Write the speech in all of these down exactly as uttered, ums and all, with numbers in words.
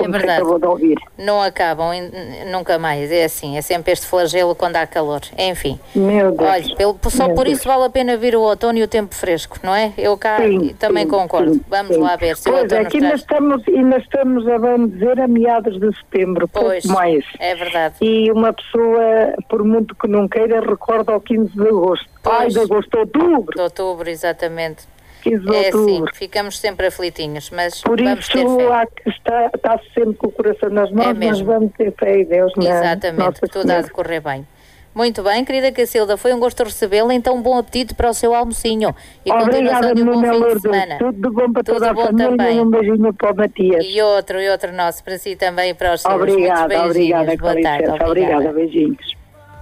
como é se acabou de ouvir. Não acabam, nunca mais. É assim, é sempre este flagelo quando há calor. Enfim. Meu Deus. Olha, pelo, só Meu por Deus. isso vale a pena vir o outono e o tempo fresco, não é? Eu cá Sim, também sim, concordo. sim, Vamos sim. lá ver se o Pois outono é, que ainda traz... estamos, ainda estamos a bem dizer a meados de setembro, Pois, pouco mais. é verdade. E uma pessoa, por muito que não queira, recorda ao quinze de agosto. Pois. Ai, de agosto, outubro. De outubro, exatamente. quinze de É assim, outubro. ficamos sempre aflitinhos, mas Por vamos ter isso fé. há que estar, está sempre com o coração nas mãos, É mas mesmo. vamos ter fé em Deus. Na Exatamente, Nossa que tudo há Senhora. de correr bem. Muito bem, querida Cacilda, foi um gosto recebê-la, então bom apetite para o seu almocinho e Obrigada, continuação de um bom Menina fim de Lourdes. semana. Tudo de bom para Tudo toda a bom família também. e um beijinho para o Matias. E outro, e outro nosso, para si também e para os seus. Obrigada, Muitos obrigada, beijinhos. com Boa tarde, licença. Obrigada, beijinhos.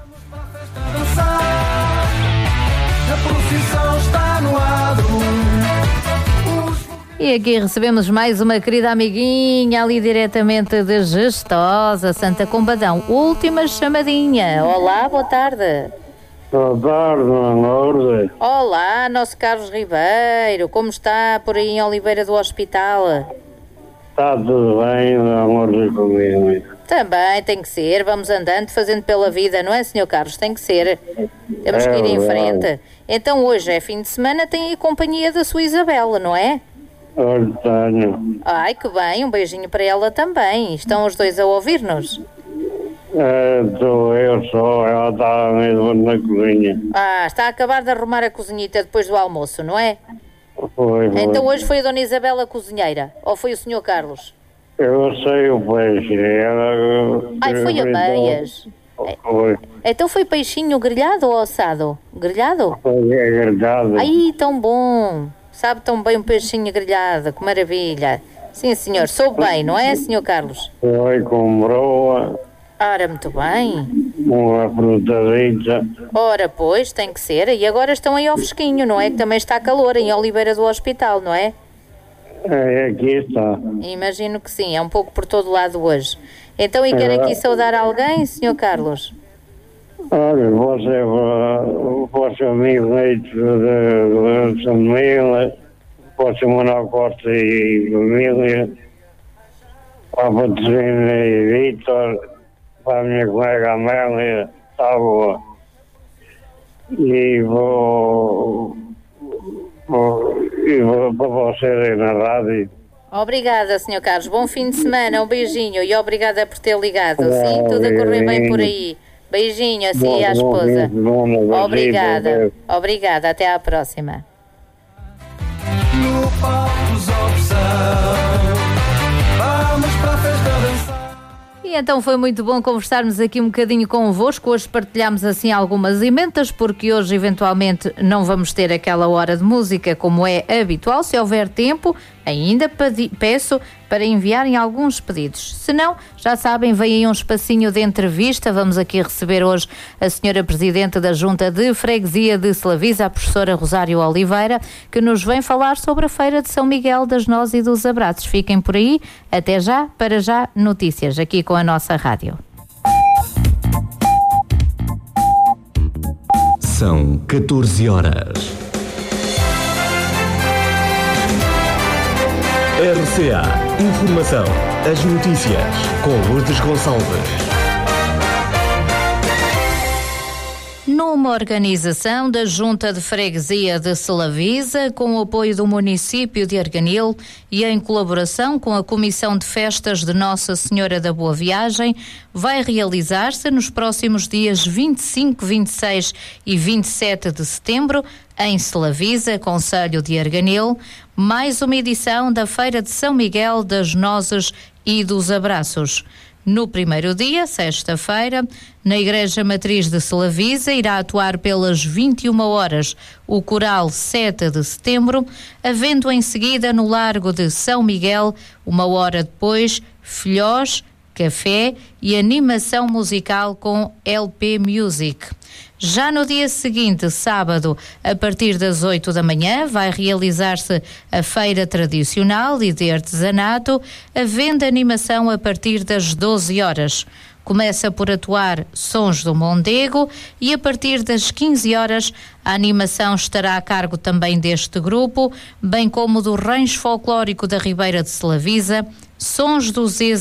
A procissão está no adro. E aqui recebemos mais uma querida amiguinha ali diretamente de Gestosa, Santa Combadão. Última chamadinha. Olá, boa tarde. Boa tarde, Lourdes. Olá, nosso Carlos Ribeiro. Como está por aí em Oliveira do Hospital? Está tudo bem, Lourdes, comigo? Também tem que ser. Vamos andando, fazendo pela vida, não é, senhor Carlos? Tem que ser. Temos É que ir em verdade. frente. Então hoje é fim de semana, tem aí companhia da sua Isabela, não é? Hoje tenho. Ai, que bem, um beijinho para ela também. Estão os dois a ouvir-nos? Estou eu só, ela está mesmo na cozinha. Ah, está a acabar de arrumar a cozinhita depois do almoço, não é? Foi, foi. Então hoje foi a Dona Isabela cozinheira? Ou foi o senhor Carlos? Eu sei o peixe. Ela... Ai, foi a meias. Foi. Então foi peixinho grelhado ou assado? Grelhado? Foi agradado. Ai, tão bom. Sabe tão bem um peixinho grelhado, que maravilha. Sim, senhor, soube bem, não é, senhor Carlos? Foi com broa, Ora, muito bem. uma frutadita. Ora, pois, tem que ser. E agora estão aí ao fresquinho, não é? Que também está calor em Oliveira do Hospital, não é? É, aqui está. Imagino que sim, é um pouco por todo lado hoje. Então, e quer aqui saudar alguém, senhor Carlos? Olha, você, o vosso amigo Neito de família, vosso Manuel Costa e família, para a Patrícia e Vítor, para a minha colega Amélia, está boa. E vou, vou, e vou para você aí na rádio. Obrigada, senhor Carlos. Bom fim de semana, um beijinho e obrigada por ter ligado. Sim, tudo a correr bem por aí. Beijinho assim à esposa. Obrigada, obrigada. Até à próxima. No palco dos opção, vamos para a festa dançar. E então foi muito bom conversarmos aqui um bocadinho convosco. Hoje partilhámos assim algumas emendas, porque hoje eventualmente não vamos ter aquela hora de música como é habitual. Se houver tempo, ainda peço para enviarem alguns pedidos. Se não, já sabem, vem aí um espacinho de entrevista. Vamos aqui receber hoje a senhora Presidente da Junta de Freguesia de Selavisa, a professora Rosário Oliveira, que nos vem falar sobre a Feira de São Miguel das Nozes e dos Abraços. Fiquem por aí. Até já, para já, notícias aqui com a nossa rádio. São catorze horas. R C A Informação. As notícias com Lourdes Gonçalves. Numa organização da Junta de Freguesia de Selavisa, com o apoio do município de Arganil e em colaboração com a Comissão de Festas de Nossa Senhora da Boa Viagem, vai realizar-se nos próximos dias vinte e cinco, vinte e seis e vinte e sete de setembro, em Selavisa, concelho de Arganil, mais uma edição da Feira de São Miguel das Nozes e dos Abraços. No primeiro dia, sexta-feira, na Igreja Matriz de Selavisa, irá atuar pelas vinte e uma horas o Coral sete de setembro, havendo em seguida no Largo de São Miguel, uma hora depois, filhós, café e animação musical com L P Music. Já no dia seguinte, sábado, a partir das oito da manhã, vai realizar-se a feira tradicional e de artesanato, havendo animação a partir das doze horas. Começa por atuar Sons do Mondego e a partir das quinze horas a animação estará a cargo também deste grupo, bem como do Rancho Folclórico da Ribeira de Selavisa, Sons do Zé